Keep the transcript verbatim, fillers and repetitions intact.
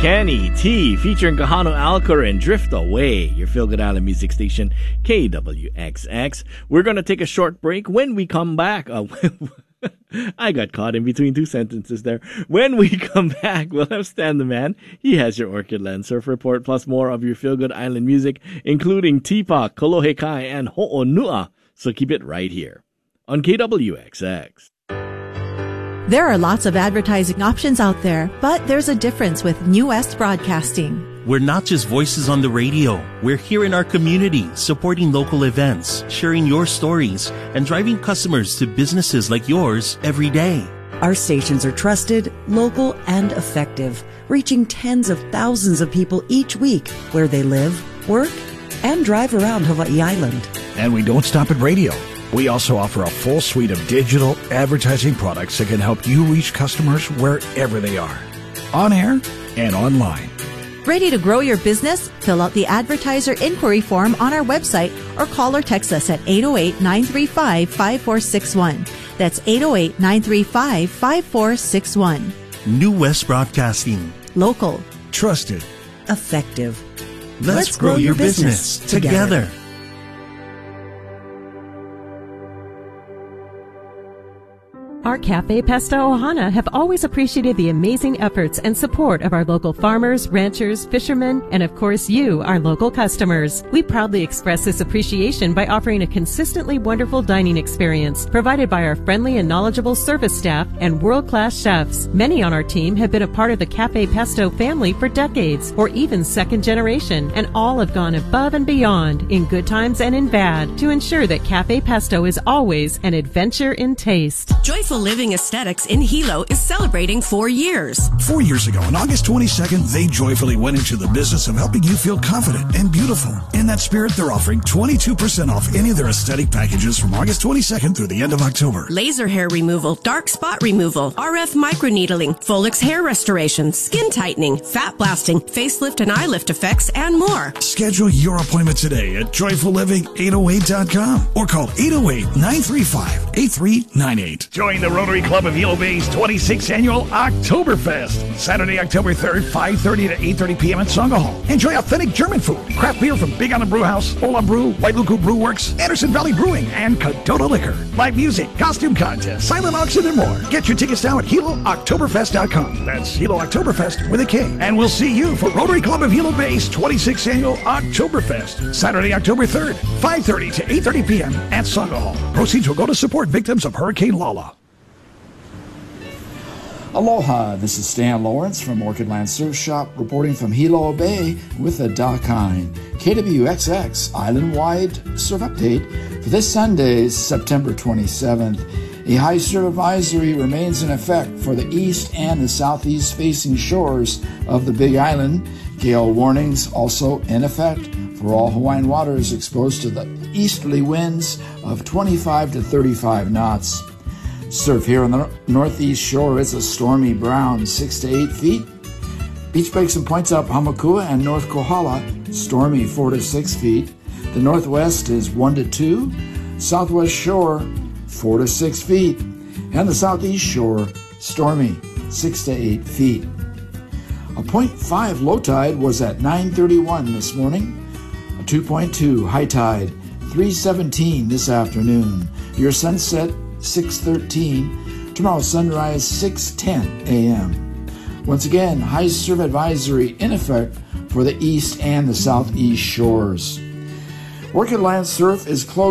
Kenny T featuring Kahano Alcor and Drift Away, your Feel Good Island music station, K W X X. We're going to take a short break. When we come back, uh, I got caught in between two sentences there. When we come back, we'll have Stan the Man. He has your Orchid Land Surf Report, plus more of your Feel Good Island music, including Tipa, Kolohe Kai, and Ho'onua. So keep it right here on K W X X. There are lots of advertising options out there, but there's a difference with New West Broadcasting. We're not just voices on the radio. We're here in our community, supporting local events, sharing your stories, and driving customers to businesses like yours every day. Our stations are trusted, local, and effective, reaching tens of thousands of people each week where they live, work, and drive around Hawaii Island. And we don't stop at radio. We also offer a full suite of digital advertising products that can help you reach customers wherever they are, on air and online. Ready to grow your business? Fill out the advertiser inquiry form on our website or call or text us at eight oh eight, nine three five, five four six one. That's eight oh eight, nine three five, five four six one. New West Broadcasting. Local. Trusted. Effective. Let's, Let's grow, grow your business, business together. together. Our Cafe Pesta Ohana have always appreciated the amazing efforts and support of our local farmers, ranchers, fishermen, and of course you, our local customers. We proudly express this appreciation by offering a consistently wonderful dining experience provided by our friendly and knowledgeable service staff and world-class chefs. Many on our team have been a part of the Cafe Pesto family for decades or even second generation, and all have gone above and beyond in good times and in bad to ensure that Cafe Pesto is always an adventure in taste. Joyful Living Aesthetics in Hilo is celebrating four years. Four years ago, on August twenty-second, they joyfully went into the business of helping you feel confident and beautiful. In that spirit, they're offering twenty-two percent off any of their aesthetic packages from August twenty-second through the end of October. Laser hair removal, dark spot removal, R F microneedling, Folix hair restoration, skin tightening, fat blasting, facelift and eye lift effects, and more. Schedule your appointment today at joyful living eight oh eight dot com or call eight oh eight, nine three five, eight three nine eight. Join the Rotary Club of Hilo Bay's twenty-sixth Annual Oktoberfest. Saturday, October third, five thirty to eight thirty p.m. at Songa Hall. Enjoy authentic German food, craft beer from Big Island Brew House, Ola Brew, White Luku Brew Works, Anderson Valley Brewing, and Cadota Liquor. Live music, costume contest, silent auction, and more. Get your tickets now at hilo oktoberfest dot com. That's Hilo Oktoberfest with a K. And we'll see you for Rotary Club of Hilo Bay's twenty-sixth Annual Oktoberfest. Saturday, October third, five thirty to eight thirty p.m. at Songa Hall. Proceeds will go to support victims of Hurricane Lala. Aloha, this is Stan Lawrence from Orchid Land Surf Shop reporting from Hilo Bay with a Dakine K W X X island-wide surf update for this Sunday, September twenty-seventh. A high surf advisory remains in effect for the east and the southeast facing shores of the Big Island. Gale warnings also in effect for all Hawaiian waters exposed to the easterly winds of twenty-five to thirty-five knots. Surf here on the northeast shore is a stormy brown, six to eight feet. Beach breaks and points up Hamakua and North Kohala, stormy four to six feet. The northwest is one to two. Southwest shore, four to six feet. And the southeast shore, stormy, six to eight feet. A point five low tide was at nine thirty-one this morning. A two point two high tide, three seventeen this afternoon. Your sunset, six thirteen. Tomorrow sunrise, six ten a.m. Once again, high surf advisory in effect for the east and the southeast shores. Orchid Land Surf is closed